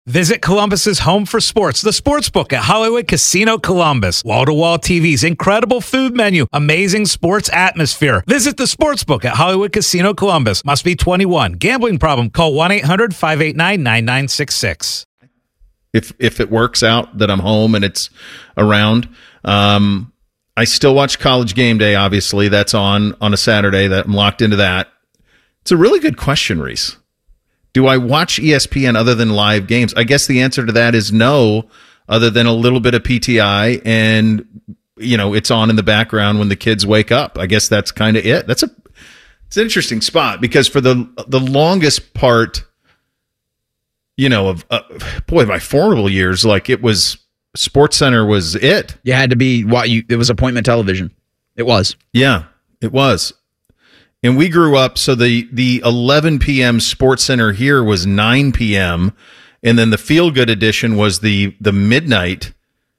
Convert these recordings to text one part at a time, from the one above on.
Visit Columbus's home for sports, the Sportsbook at Hollywood Casino Columbus. Wall-to-wall TVs, incredible food menu, amazing sports atmosphere. Visit the Sportsbook at Hollywood Casino Columbus. Must be 21. Gambling problem? Call 1-800-589-9966. If it works out that I'm home and it's around, I still watch College Game Day. Obviously, that's on a Saturday. That I'm locked into that. It's a really good question, Reese. Do I watch ESPN other than live games? I guess the answer to that is no, other than a little bit of PTI and, it's on in the background when the kids wake up. I guess that's kind of it. It's an interesting spot because for the longest part, of my formidable years, like it was SportsCenter was it. You had to be it was appointment television. It was. Yeah, it was. And we grew up, so the 11 p.m. SportsCenter here was 9 p.m., and then the Feel Good edition was the midnight,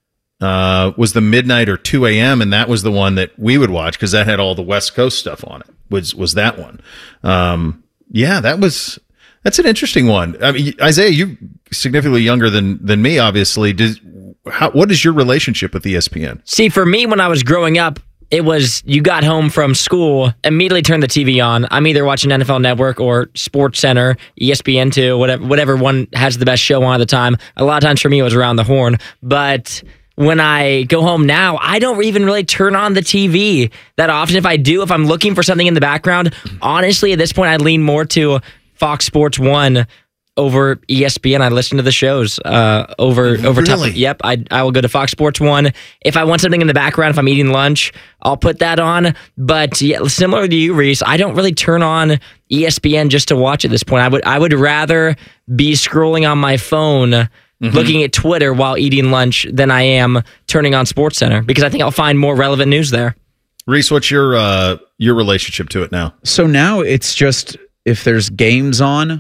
or 2 a.m., and that was the one that we would watch because that had all the West Coast stuff on it. Was that one? That's an interesting one. I mean, Isaiah, you're significantly younger than me, obviously. What is your relationship with ESPN? See, for me, when I was growing up, it was you got home from school, immediately turned the TV on. I'm either watching NFL Network or SportsCenter, ESPN2, whatever one has the best show on at the time. A lot of times for me, it was Around the Horn. But when I go home now, I don't even really turn on the TV that often. If I do, if I'm looking for something in the background, honestly, at this point, I lean more to Fox Sports 1 over ESPN. I listen to the shows over really? Yep, I will go to Fox Sports 1. If I want something in the background, if I'm eating lunch, I'll put that on. But yeah, similar to you, Reese, I don't really turn on ESPN just to watch at this point. I would rather be scrolling on my phone, looking at Twitter while eating lunch than I am turning on SportsCenter because I think I'll find more relevant news there. Reese, what's your relationship to it now? So now it's just if there's games on,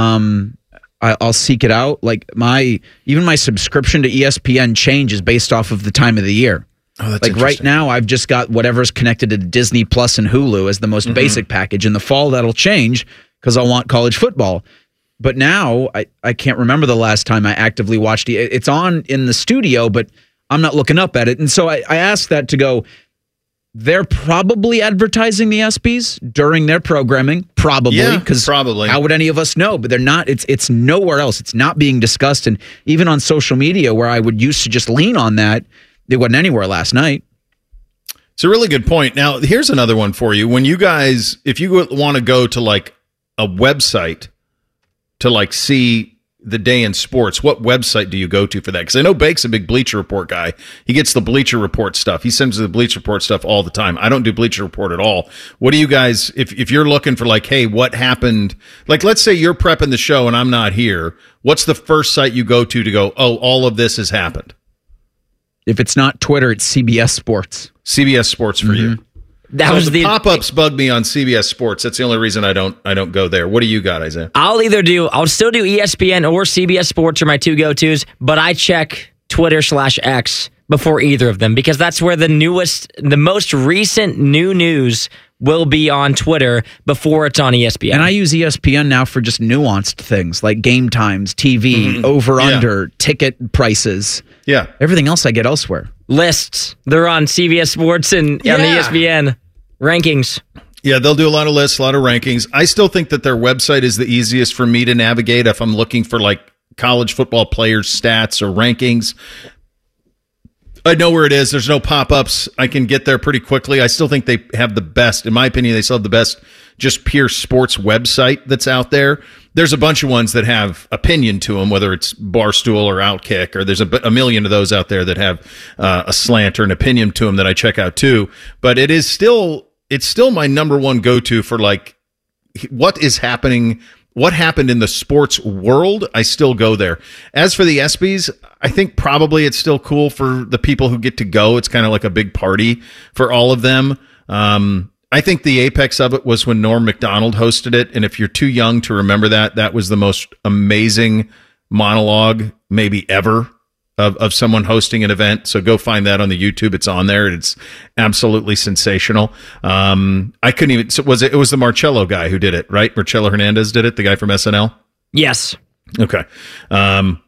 I'll seek it out. Like my subscription to ESPN changes based off of the time of the year. Oh, that's like right now, I've just got whatever's connected to Disney Plus and Hulu as the most basic package. In the fall, that'll change because I'll want college football. But now I can't remember the last time I actively watched it. It's on in the studio, but I'm not looking up at it. And so I asked that to go. They're probably advertising the ESPYs during their programming, probably, because how would any of us know? But they're not. It's nowhere else. It's not being discussed, and even on social media, where I would used to just lean on that, it wasn't anywhere last night. It's a really good point. Now, here's another one for you. When you guys, if you want to go to like a website to like see the day in sports, what website do you go to for that? Because I know Bake's a big Bleacher Report guy. He gets the Bleacher Report stuff. He sends the Bleacher Report stuff all the time. I don't do Bleacher Report at all. What do you guys, if you're looking for like, hey, what happened? Like, let's say you're prepping the show and I'm not here. What's the first site you go to go, oh, all of this has happened? If it's not Twitter, it's CBS Sports. CBS Sports for you. That was the pop-ups bug me on CBS Sports. That's the only reason I don't go there. What do you got, Isaiah? I'll still do ESPN or CBS Sports are my two go-tos, but I check Twitter/X before either of them because that's where the most recent new news will be on Twitter before it's on ESPN. And I use ESPN now for just nuanced things like game times, TV, over-under, ticket prices. Yeah. Everything else I get elsewhere. Lists. They're on CBS Sports and on ESPN. Rankings. Yeah, they'll do a lot of lists, a lot of rankings. I still think that their website is the easiest for me to navigate if I'm looking for like college football players' stats or rankings. I know where it is. There's no pop-ups. I can get there pretty quickly. I still think they have the best, in my opinion, they still have the best just pure sports website that's out there. There's a bunch of ones that have opinion to them, whether it's Barstool or Outkick, or there's a million of those out there that have a slant or an opinion to them that I check out too. But it's still my number one go-to for like what is happening. What happened in the sports world, I still go there. As for the ESPYs, I think probably it's still cool for the people who get to go. It's kind of like a big party for all of them. I think the apex of it was when Norm Macdonald hosted it. And if you're too young to remember that was the most amazing monologue maybe ever of someone hosting an event. So go find that on the YouTube. It's on there. It's absolutely sensational. I couldn't even, so it was the Marcello guy who did it, right? Marcello Hernandez did it, the guy from SNL? Yes. Okay.